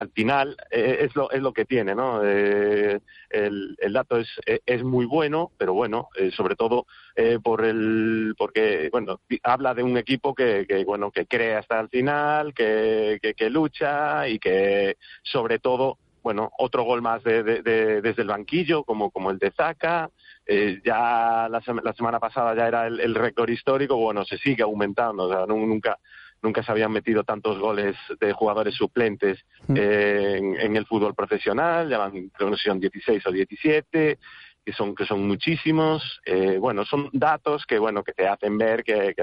al final es lo que tiene, ¿no? El dato es muy bueno, pero bueno, sobre todo porque habla de un equipo que cree hasta el final, que lucha y que sobre todo, otro gol más desde el banquillo, como el de Zaka. Ya la semana pasada ya era el récord histórico, se sigue aumentando, o sea, nunca se habían metido tantos goles de jugadores suplentes en el fútbol profesional, ya son 16 o 17, que son muchísimos. Son datos que te hacen ver que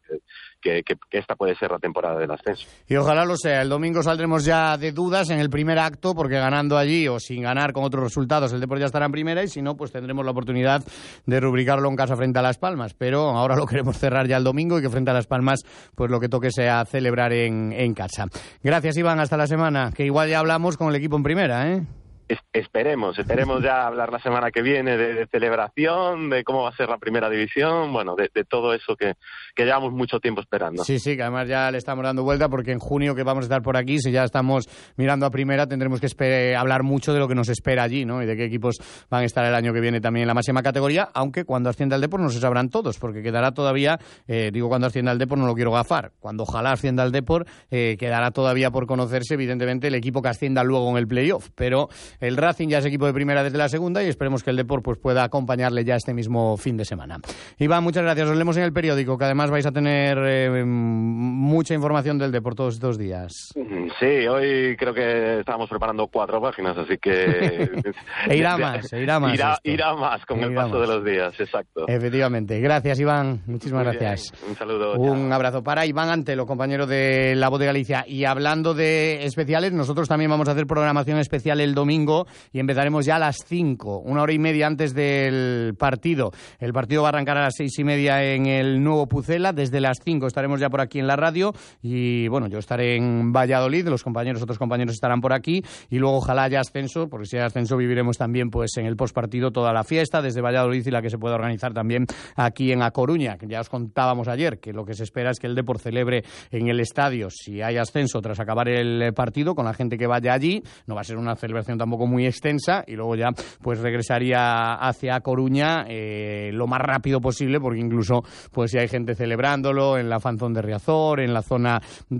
esta puede ser la temporada del ascenso. Y ojalá lo sea. El domingo saldremos ya de dudas en el primer acto, porque ganando allí o sin ganar con otros resultados, el Depor ya estará en primera, y si no, pues tendremos la oportunidad de rubricarlo en casa frente a Las Palmas. Pero ahora lo queremos cerrar ya el domingo y que frente a Las Palmas, pues lo que toque sea celebrar en casa. Gracias, Iván. Hasta la semana, que igual ya hablamos con el equipo en primera, ¿eh? Esperemos ya hablar la semana que viene de celebración, de cómo va a ser la primera división, de todo eso que llevamos mucho tiempo esperando. Sí, que además ya le estamos dando vuelta, porque en junio que vamos a estar por aquí, si ya estamos mirando a primera, tendremos que hablar mucho de lo que nos espera allí, ¿no? Y de qué equipos van a estar el año que viene también en la máxima categoría, aunque cuando ascienda el Depor no se sabrán todos, porque quedará todavía, cuando ascienda el Depor no lo quiero gafar, cuando ojalá ascienda el Depor, quedará todavía por conocerse, evidentemente, el equipo que ascienda luego en el playoff, pero el Racing ya es equipo de primera desde la segunda y esperemos que el Depor pues pueda acompañarle ya este mismo fin de semana. Iván, muchas gracias. Os leemos en el periódico, que además vais a tener mucha información del Depor todos estos días. Sí, hoy creo que estábamos preparando 4 páginas, así que... irá más. Irá más con el paso de los días, exacto. Efectivamente. Gracias, Iván. Muchísimas gracias. Bien. Un saludo. Un abrazo para Iván Antelo, compañero de La Voz de Galicia. Y hablando de especiales, nosotros también vamos a hacer programación especial el domingo y empezaremos ya a las 5, 1 hora y media antes del partido. El partido va a arrancar a las 6:30 en el Nuevo Pucela. Desde las 5 estaremos ya por aquí en la radio y yo estaré en Valladolid, otros compañeros estarán por aquí y luego ojalá haya ascenso, porque si hay ascenso viviremos también pues en el postpartido toda la fiesta desde Valladolid y la que se pueda organizar también aquí en A Coruña, que ya os contábamos ayer que lo que se espera es que el Depor celebre en el estadio, si hay ascenso, tras acabar el partido, con la gente que vaya allí. No va a ser una celebración tampoco muy extensa y luego ya pues regresaría hacia Coruña lo más rápido posible, porque incluso pues si hay gente celebrándolo en la fanzón de Riazor, en la zona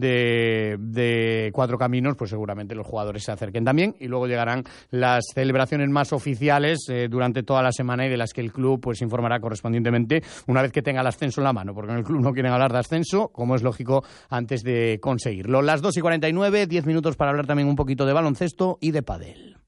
de Cuatro Caminos, pues seguramente los jugadores se acerquen también y luego llegarán las celebraciones más oficiales durante toda la semana y de las que el club pues informará correspondientemente una vez que tenga el ascenso en la mano, porque en el club no quieren hablar de ascenso, como es lógico, antes de conseguirlo. Las 2:49, 10 minutos para hablar también un poquito de baloncesto y de pádel.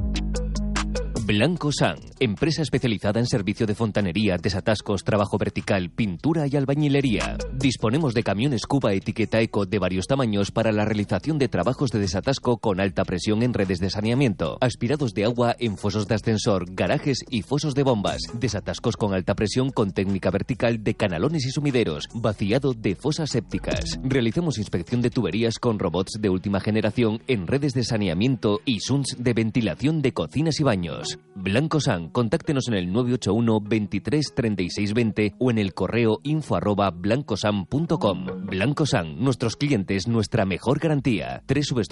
Blanco San, empresa especializada en servicio de fontanería, desatascos, trabajo vertical, pintura y albañilería. Disponemos de camiones Cuba etiqueta Eco de varios tamaños para la realización de trabajos de desatasco con alta presión en redes de saneamiento, aspirados de agua en fosos de ascensor, garajes y fosos de bombas, desatascos con alta presión con técnica vertical de canalones y sumideros, vaciado de fosas sépticas. Realizamos inspección de tuberías con robots de última generación en redes de saneamiento y sunts de ventilación de cocinas y baños. Blanco San, contáctenos en el 981 23 36 20 o en el correo info@blancosan.com. Blanco San, nuestros clientes, nuestra mejor garantía.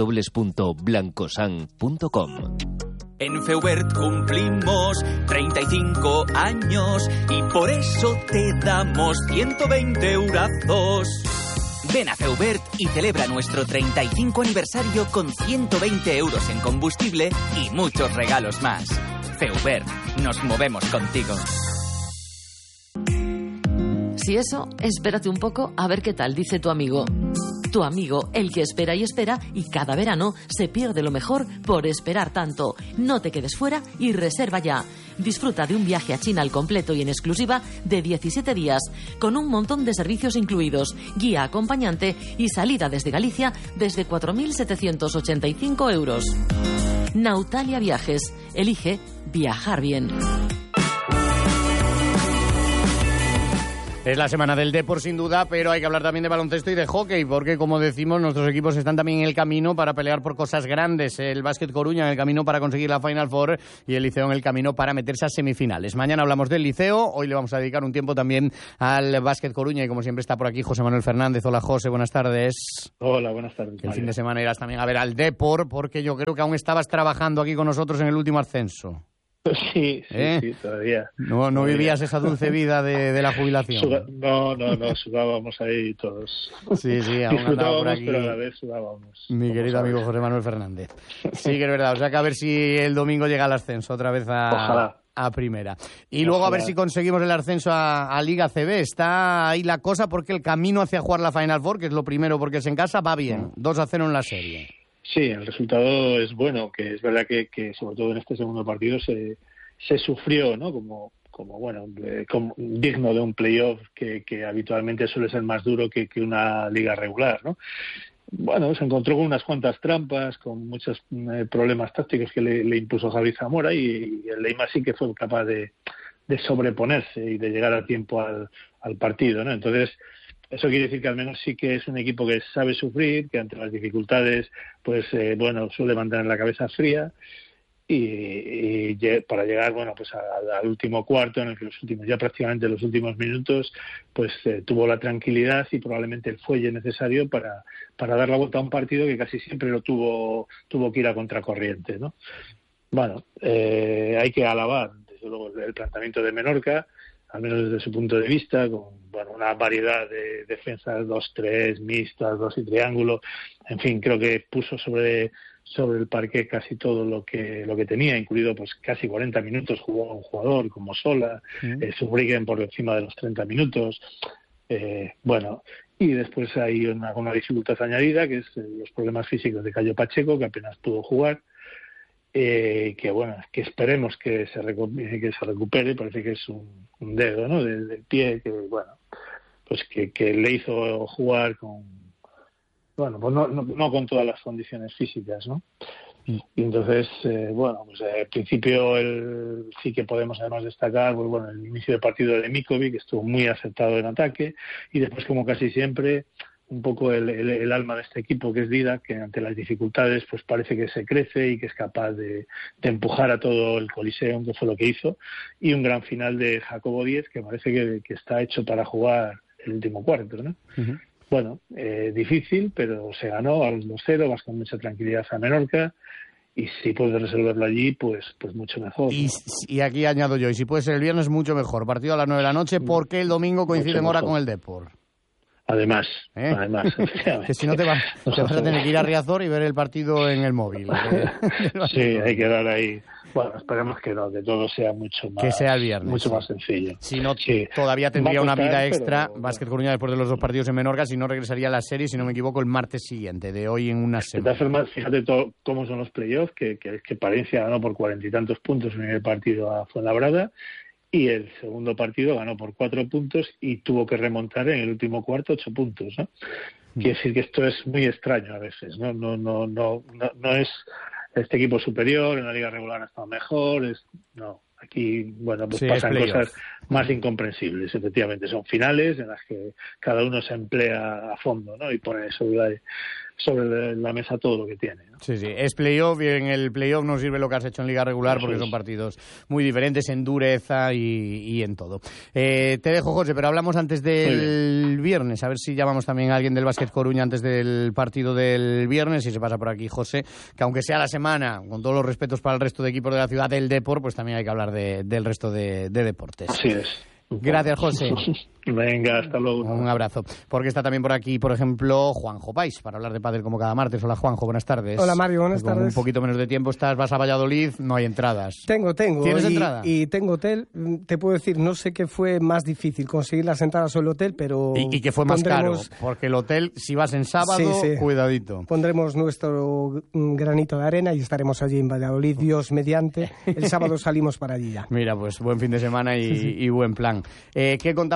www.blancosan.com. En Feubert cumplimos 35 años y por eso te damos 120 eurazos. Ven a Feubert y celebra nuestro 35 aniversario con 120 euros en combustible y muchos regalos más. Feubert, nos movemos contigo. Si eso, espérate un poco a ver qué tal dice tu amigo. Tu amigo, el que espera y espera, y cada verano se pierde lo mejor por esperar tanto. No te quedes fuera y reserva ya. Disfruta de un viaje a China al completo y en exclusiva de 17 días, con un montón de servicios incluidos, guía acompañante y salida desde Galicia desde 4.785 euros. Nautalia Viajes. Elige viajar bien. Es la semana del Depor, sin duda, pero hay que hablar también de baloncesto y de hockey, porque, como decimos, nuestros equipos están también en el camino para pelear por cosas grandes. El Básquet Coruña en el camino para conseguir la Final Four y el Liceo en el camino para meterse a semifinales. Mañana hablamos del Liceo, hoy le vamos a dedicar un tiempo también al Básquet Coruña y, como siempre, está por aquí José Manuel Fernández. Hola, José, buenas tardes. Hola, buenas tardes. El fin de semana irás también a ver al Depor, porque yo creo que aún estabas trabajando aquí con nosotros en el último ascenso. Sí, todavía. No vivías esa dulce vida de la jubilación. No, sudábamos ahí todos. Sí, aún andaba por aquí. Pero a la vez sudábamos. Mi querido amigo José Manuel Fernández. Sí, que es verdad. O sea, que a ver si el domingo llega el ascenso otra vez a primera. Y luego a ver si conseguimos el ascenso a Liga CB. Está ahí la cosa, porque el camino hacia jugar la Final Four, que es lo primero porque es en casa, va bien. 2-0 en la serie. Sí, el resultado es bueno, que es verdad que sobre todo en este segundo partido se sufrió, ¿no? Como digno de un playoff que habitualmente suele ser más duro que una liga regular, ¿no? Bueno, se encontró con unas cuantas trampas, con muchos problemas tácticos que le impuso Javi Zamora, y el Leima sí que fue capaz de sobreponerse y de llegar a tiempo al partido, ¿no? Entonces, eso quiere decir que al menos sí que es un equipo que sabe sufrir, que ante las dificultades, pues suele mantener la cabeza fría y para llegar, pues al último cuarto, en el que prácticamente los últimos minutos, pues tuvo la tranquilidad y probablemente el fuelle necesario para dar la vuelta a un partido que casi siempre lo tuvo que ir a contracorriente, ¿no? Bueno, hay que alabar, desde luego, el planteamiento de Menorca, al menos desde su punto de vista, con una variedad de defensas 2-3, mixtas, 2 y triángulo. En fin, creo que puso sobre el parqué casi todo lo que tenía, incluido pues casi 40 minutos jugó un jugador como Sola, Subrigen por encima de los 30 minutos. Y después hay una dificultad añadida, que es los problemas físicos de Cayo Pacheco, que apenas pudo jugar. Que esperemos que se recupere. Parece que es un dedo, ¿no?, del pie, que le hizo jugar con no con todas las condiciones físicas, ¿no? Y entonces al principio sí que podemos además destacar el inicio del partido de Mikovic, que estuvo muy acertado en ataque, y después, como casi siempre, un poco el alma de este equipo, que es Didac, que ante las dificultades pues parece que se crece y que es capaz de empujar a todo el Coliseum, que fue lo que hizo, y un gran final de Jacobo Díez, que parece que está hecho para jugar el último cuarto, ¿no? Uh-huh. Difícil, pero se ganó al 2-0, vas con mucha tranquilidad a Menorca, y si puedes resolverlo allí, pues mucho mejor, ¿no? Y aquí añado yo, y si puede ser el viernes, mucho mejor. Partido a las 9 de la noche, porque el domingo coincide en hora con el Depor. Además, que si no te vas a tener que ir a Riazor y ver el partido en el móvil. Sí, hay que dar ahí. Esperemos que todo sea mucho más, que sea el viernes, mucho más sencillo. Si no, todavía tendría una vida extra. Básquet Coruña, después de los 2 partidos en Menorca, si no, regresaría a la serie, si no me equivoco, el martes siguiente, de hoy en una semana. De todas formas, fíjate cómo son los playoffs, que Palencia ganó por 40 y tantos puntos en el partido a Fuenlabrada, y el segundo partido ganó por 4 puntos y tuvo que remontar en el último cuarto 8 puntos, ¿no? Quiere decir que esto es muy extraño a veces, ¿no? No es este equipo superior, en la liga regular ha estado mejor, aquí, pasan cosas más incomprensibles. Efectivamente, son finales en las que cada uno se emplea a fondo, ¿no? Y pone sobre la mesa todo lo que tiene, ¿no? Sí, es playoff, y en el playoff no sirve lo que has hecho en liga regular, porque son partidos muy diferentes en dureza y en todo. Te dejo, José, pero hablamos antes del viernes, a ver si llamamos también a alguien del Básquet Coruña antes del partido del viernes, y se pasa por aquí José, que aunque sea la semana, con todos los respetos para el resto de equipos de la ciudad del Depor, pues también hay que hablar del resto de deportes. Así es. Gracias, José. Venga, hasta luego. Un abrazo. Porque está también por aquí, por ejemplo, Juanjo Pais, para hablar de pádel como cada martes. Hola, Juanjo, buenas tardes. Hola, Mario, buenas tardes. Un poquito menos de tiempo vas a Valladolid, no hay entradas. Tengo. ¿Tienes entrada? Y tengo hotel. Te puedo decir, no sé qué fue más difícil, conseguir las entradas o el hotel, pero... ¿Y qué fue más caro? Porque el hotel, si vas en sábado, cuidadito. Pondremos nuestro granito de arena y estaremos allí en Valladolid, Dios mediante. El sábado salimos para allí ya. Mira, pues buen fin de semana y buen plan. ¿Qué contamos de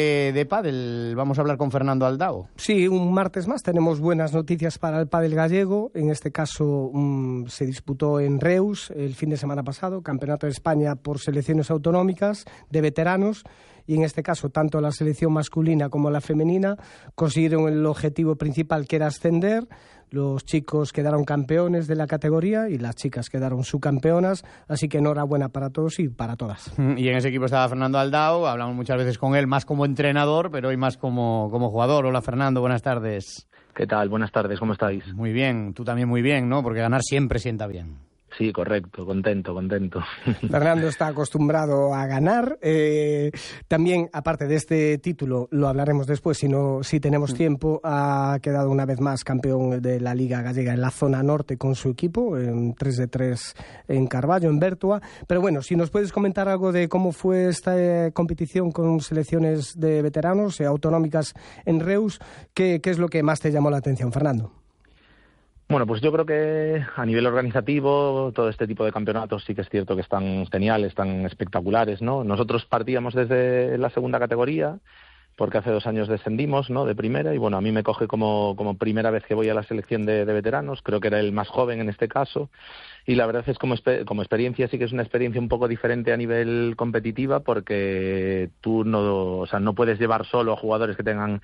de pádel. Vamos a hablar con Fernando Aldao. Sí, un martes más tenemos buenas noticias para el pádel gallego. En este caso se disputó en Reus el fin de semana pasado, Campeonato de España por selecciones autonómicas de veteranos. Y en este caso, tanto la selección masculina como la femenina consiguieron el objetivo principal, que era ascender. Los chicos quedaron campeones de la categoría y las chicas quedaron subcampeonas, así que enhorabuena para todos y para todas. Y en ese equipo estaba Fernando Aldao, hablamos muchas veces con él, más como entrenador, pero hoy más como jugador. Hola Fernando, buenas tardes. ¿Qué tal? Buenas tardes, ¿cómo estáis? Muy bien, tú también muy bien, ¿no? Porque ganar siempre sienta bien. Sí, correcto, contento. Fernando está acostumbrado a ganar. También, aparte de este título, lo hablaremos después, si tenemos tiempo, ha quedado una vez más campeón de la Liga Gallega en la zona norte con su equipo, en 3-3 en Carballo, en Bertua. Pero bueno, si nos puedes comentar algo de cómo fue esta competición con selecciones de veteranos autonómicas en Reus, ¿qué es lo que más te llamó la atención, Fernando? Bueno, pues yo creo que a nivel organizativo todo este tipo de campeonatos sí que es cierto que están geniales, están espectaculares, ¿no? Nosotros partíamos desde la segunda categoría porque hace 2 años descendimos, ¿no?, de primera, y bueno, a mí me coge como primera vez que voy a la selección de veteranos, creo que era el más joven en este caso, y la verdad es como experiencia sí que es una experiencia un poco diferente a nivel competitiva, porque tú no puedes llevar solo a jugadores que tengan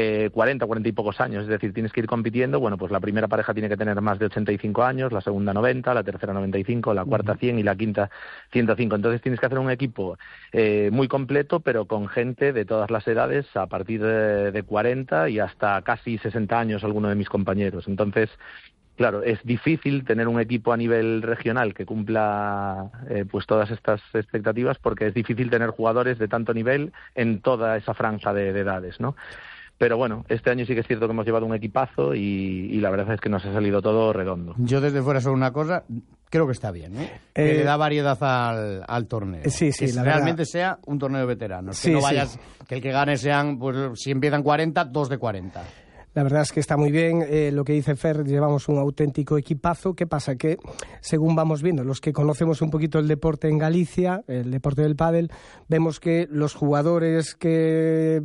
40 y pocos años, es decir, tienes que ir compitiendo. Bueno, pues la primera pareja tiene que tener más de 85 años, la segunda 90, la tercera 95, la cuarta 100 y la quinta 105. Entonces tienes que hacer un equipo muy completo, pero con gente de todas las edades, a partir de 40 y hasta casi 60 años alguno de mis compañeros. Entonces, claro, es difícil tener un equipo a nivel regional que cumpla pues todas estas expectativas, porque es difícil tener jugadores de tanto nivel en toda esa franja de edades, ¿no? Pero bueno, este año sí que es cierto que hemos llevado un equipazo y la verdad es que nos ha salido todo redondo. Yo desde fuera solo una cosa, creo que está bien, ¿eh? Que le da variedad al torneo. Sí, que realmente sea un torneo de veteranos. Sí, que no vayas, que el que gane sean, pues si empiezan 40, 2 de 40. La verdad es que está muy bien. Lo que dice Fer, llevamos un auténtico equipazo. ¿Qué pasa? Que según vamos viendo, los que conocemos un poquito el deporte en Galicia, el deporte del pádel, vemos que los jugadores que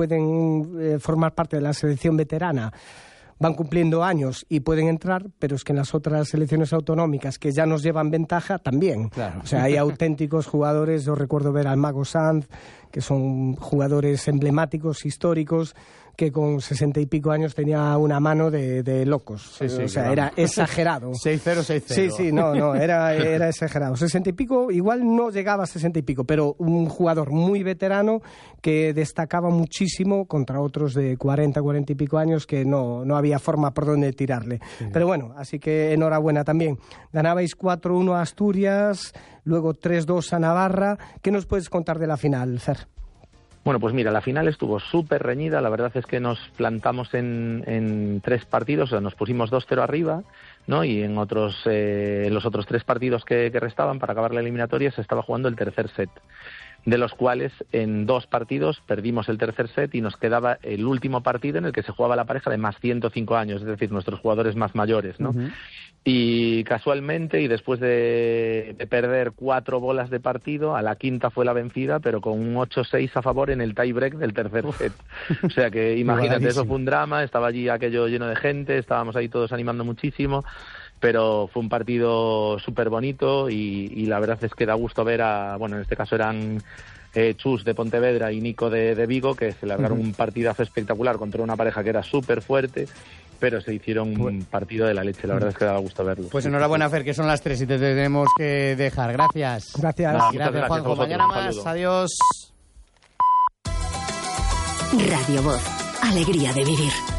pueden formar parte de la selección veterana van cumpliendo años y pueden entrar, pero es que en las otras selecciones autonómicas que ya nos llevan ventaja también. Claro. O sea, hay auténticos jugadores. Yo recuerdo ver al Mago Sanz, que son jugadores emblemáticos, históricos, que con 60 y pico años tenía una mano de locos. Sí, o sea, claro, era exagerado. 6-0, 6-0. Sí, no, era exagerado. 60 y pico, igual no llegaba a 60 y pico, pero un jugador muy veterano que destacaba muchísimo contra otros de 40 y pico años que no había forma por donde tirarle. Sí. Pero bueno, así que enhorabuena también. Ganabais 4-1 a Asturias, luego 3-2 a Navarra. ¿Qué nos puedes contar de la final, Fer? Bueno, pues mira, la final estuvo súper reñida. La verdad es que nos plantamos en 3 partidos, o sea, nos pusimos 2-0 arriba, ¿no? Y en los otros 3 partidos que restaban para acabar la eliminatoria se estaba jugando el tercer set, de los cuales en 2 partidos perdimos el tercer set y nos quedaba el último partido en el que se jugaba la pareja de más 105 años, es decir, nuestros jugadores más mayores, ¿no? Uh-huh. Y casualmente, y después de perder 4 bolas de partido, a la quinta fue la vencida, pero con un 8-6 a favor en el tie-break del tercer set. O sea que imagínate, eso fue un drama, estaba allí aquello lleno de gente, estábamos ahí todos animando muchísimo, pero fue un partido súper bonito y la verdad es que da gusto ver en este caso eran Chus de Pontevedra y Nico de Vigo, que se largaron un partidazo espectacular contra una pareja que era súper fuerte, pero se hicieron un partido de la leche. La verdad es que da gusto verlo. Pues enhorabuena, Fer, que son las 3 y te tenemos que dejar. Gracias. Gracias, Juanjo. Mañana más. Adiós. Radio Voz. Alegría de vivir.